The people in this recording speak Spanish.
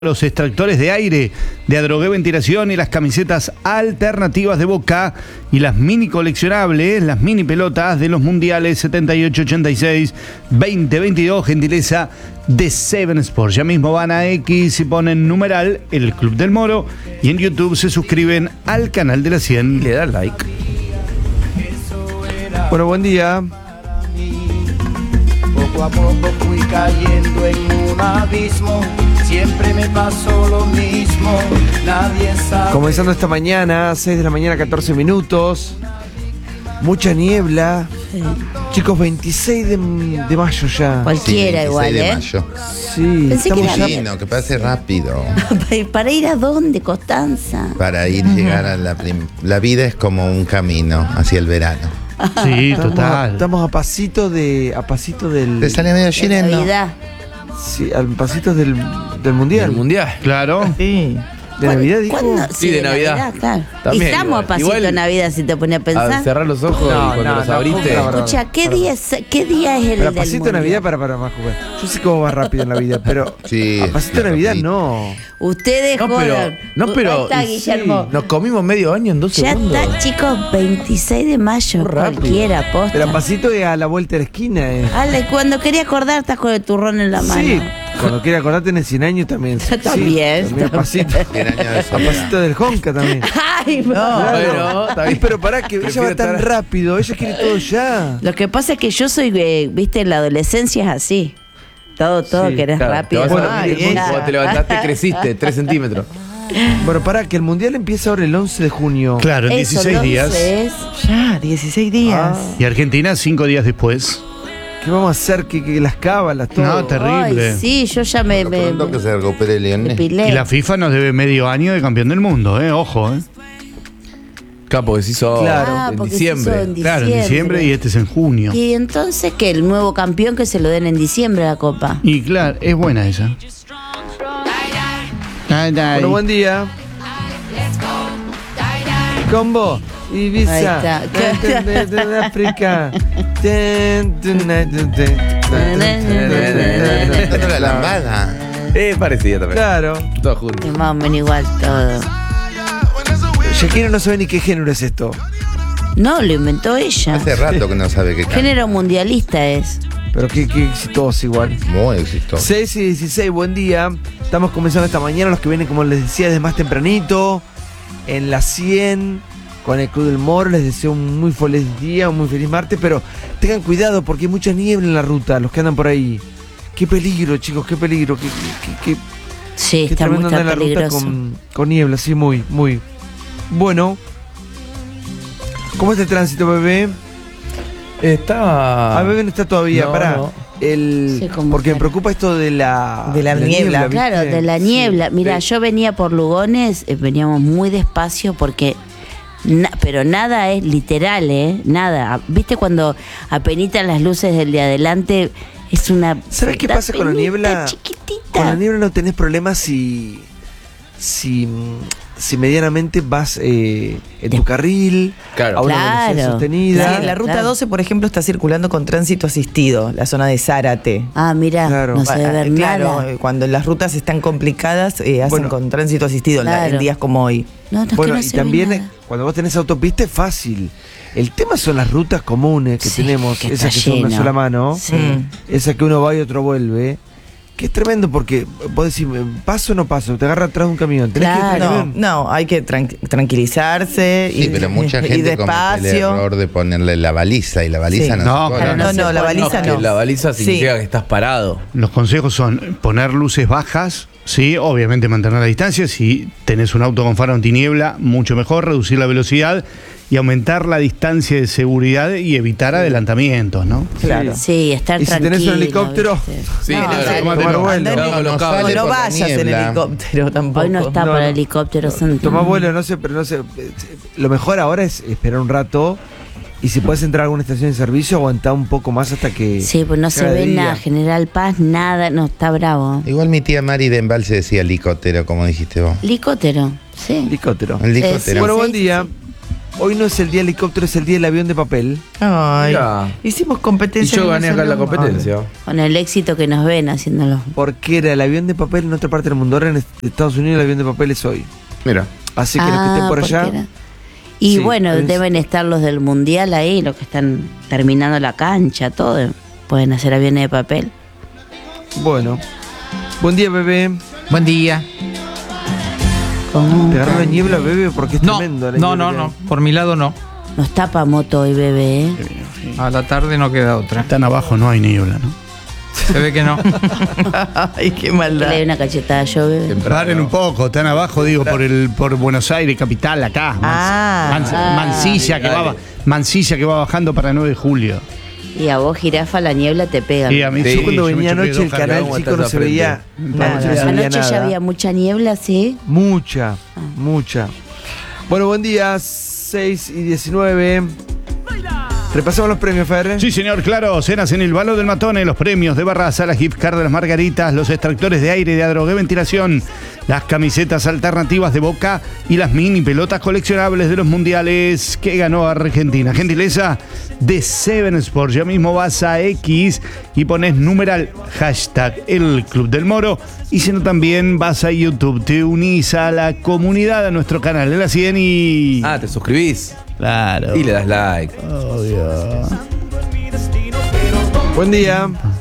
Los extractores de aire de Adrogué Ventilación y las camisetas alternativas de Boca y las mini coleccionables, las mini pelotas de los mundiales 78, 86, 2022, gentileza de Seven Sports. Ya mismo van a X y ponen numeral el Club del Moro y en YouTube se suscriben al canal de la 100 y le dan like. Bueno, buen día. Poco a poco fui cayendo en un abismo. Siempre me pasó lo mismo. Nadie sabe. Comenzando esta mañana, 6 de la mañana, 14 minutos. Mucha niebla. Sí. Chicos, 26 de mayo ya. Cualquiera Sí, igual, 26 de ¿eh? mayo. Sí, Pensé que estamos era ya. Lindo, que pase rápido. ¿Para ir a dónde, Constanza? Para ir llegar a la vida es como un camino hacia el verano. Sí, total. Estamos a pasito del. Te sale medio De chileno. Navidad. Sí, al pasito del mundial. ¿El mundial? Claro. Sí. ¿De Navidad, dijo? ¿Cuándo? Sí, de Navidad. Claro. También, Y estamos igual. a pasito Igual- de Navidad, si te pones a A pensar. cerrar los ojos No, y cuando no, los no, abriste. no, Escucha, ¿qué día es el Pero a del pasito de mundial? Navidad para más joven. Yo sé cómo va rápido en la vida, pero Sí, a pasito de Navidad rapidito. no. Ustedes No, pero. jodan. No, pero. Ahí está, y Guillermo. Nos comimos medio año en 2 Ya segundos. está, chicos, 26 de mayo. Muy rápido. Cualquiera, posta. Pero a pasito es a la vuelta de la esquina. Ale, cuando quería acordar, estás con el turrón en la mano. Sí, cuando quiera acordarte en el 100 años también. Sí, También, también a pasito. 100 años de A soledad. pasito del Honka también. Ay, no. Bueno, está bien. Pero pará, que ella Prefiero va tan estar- rápido, ella quiere todo ya. Lo que pasa es que yo soy, viste, en la adolescencia es así. Todo Sí, querés Claro, rápido. te vas a- Ay, cuando te levantaste creciste 3 centímetros. Bueno, pará, que el mundial empieza ahora el 11 de junio. Claro, en Eso, 16 días. entonces, Ya, 16 días. Ah, Y Argentina 5 días después. ¿Qué vamos a hacer? Que las cábalas, todo. No, terrible. Ay, sí, yo ya me Pronto que se recupere me Lionel. pilé. Y la FIFA nos debe medio año de campeón del mundo, ojo, Capo, que se hizo Claro, en porque se diciembre. hizo en Claro, en diciembre y este es en junio. Y entonces que el nuevo campeón que se lo den en diciembre la copa. Y claro, es buena esa. Ay, ay. Bueno, buen día. Combo. Ahí Ibiza. está. De África. Cantando la lambada. Parecía también. Claro. Todos juntos. Es más o menos igual todo. Shakira no sabe ni qué género es esto. No, lo inventó ella. Hace rato que no sabe qué canta. Género mundialista es. Pero qué exitoso igual. Muy exitoso. 6 y 16, buen día. Estamos comenzando esta mañana, los que vienen, como les decía, desde más tempranito, en la 100, con el Club del Moro. Les deseo un muy feliz día, un muy feliz martes, pero tengan cuidado porque hay mucha niebla en la ruta, los que andan por ahí. Qué peligro, chicos, qué peligro. Qué Sí, está tremendo muy andar en la ruta peligroso. con niebla, sí, muy, muy. Bueno, ¿cómo está el tránsito, bebé? Está. Bebé no está todavía, No, pará. no. Sí, como Porque me cara. preocupa esto de la niebla, ¿viste? Claro, de la Sí. niebla. Mira, Sí. yo venía por Lugones, veníamos muy despacio porque... pero nada es literal, ¿eh? Nada. ¿Viste cuando apenitan las luces del de adelante? Es una... ¿Sabes qué pasa con la apenita niebla? chiquitita. Con la niebla no tenés problemas si medianamente vas en tu carril, Claro. a una Claro. velocidad sostenida. Sí, la ruta Claro. 12, por ejemplo, está circulando con tránsito asistido, la zona de Zárate. Ah, mira, Claro. no se debe ver Claro, nada. cuando las rutas están complicadas, hacen Bueno. con tránsito asistido Claro. en días como hoy. No, es Bueno, que no y se ve también nada. cuando vos tenés autopista es fácil. El tema son las rutas comunes que Sí, tenemos, que esas está que son una lleno. sola mano, Sí. esa que uno va y otro vuelve. Que es tremendo porque vos decís, ¿paso o no paso? Te agarra atrás de un camión. Tenés que ir Claro. al No, camión. no, hay que tranquilizarse. Sí, pero mucha y gente comete el despacio. error de ponerle la baliza y la baliza Sí. no, No, se claro, pone. No, se no, la pone. baliza Que no. la baliza Sí. significa que estás parado. Los consejos son poner luces bajas, sí, obviamente mantener la distancia. Si tenés un auto con faro antiniebla, mucho mejor, reducir la velocidad y aumentar la distancia de seguridad y evitar adelantamientos, ¿no? Claro. Sí, estar Y si tranquilo. tenés un helicóptero, ¿viste? Sí, No, claro. dale, tomátelo. tomar vuelo. Andá en Claro, con los No cables. sale No por la vayas en niebla. helicóptero tampoco. Hoy no está No, para no. helicóptero. son- Tomá vuelo, no sé, pero no sé. Lo mejor ahora es esperar un rato y si puedes entrar a alguna estación de servicio, aguantar un poco más hasta que. Sí, pues no se cada ve día. nada. General Paz, nada. No, está bravo. Igual mi tía Mari de Embalse decía helicóptero, como dijiste vos. Helicóptero, sí. Helicóptero. El Sí, helicóptero. Bueno, sí, buen sí, día. sí. Hoy no es el día del helicóptero, es el día del avión de papel. Ay, Mirá. hicimos Y competencia. yo y no gané acá en la salió. competencia. Con el éxito que nos ven haciéndolo. Porque era el avión de papel en otra parte del mundo. Ahora en Estados Unidos el avión de papel es hoy. Mira. Así que los que estén por porque allá. era- Y Sí, bueno, es- deben estar los del mundial ahí, los que están terminando la cancha, todo. Pueden hacer aviones de papel. Bueno. Buen día, bebé. Buen día. ¿Cómo? ¿Te agarró la niebla, bebé? Porque es No, tremendo. la no, niebla no, que no. hay. Por mi lado no. Nos tapa moto hoy, bebé. A la tarde no queda otra. Tan abajo no hay niebla, ¿no? Se ve que no. Ay, qué Le maldad. doy una cachetada yo, bebé. Paren un poco, tan abajo, digo, por Buenos Aires, capital, acá. Mansilla, Mansilla que va bajando para 9 de julio. Y a vos, jirafa, la niebla te pega. Y a mí Sí, Yo cuando yo me venía choqué anoche dos el canal cargadas, chico no estás se de veía Nada. no se veía Anoche ya nada. había mucha niebla, sí. Mucha. Bueno, buen día, 6:19. Repasamos los premios, Fer. Sí, señor, claro. Cenas en el Balón del Matone, los premios de Barraza, las gift card de las Margaritas, los extractores de aire de Adrogué Ventilación, las camisetas alternativas de Boca y las mini pelotas coleccionables de los mundiales que ganó Argentina. Gentileza de Seven Sports. Ya mismo vas a X y pones numeral hashtag el Club del Moro. Y si no, también vas a YouTube, te unís a la comunidad, a nuestro canal de la 100 y... Ah, te suscribís claro. y le das like. Obvio. Buen día.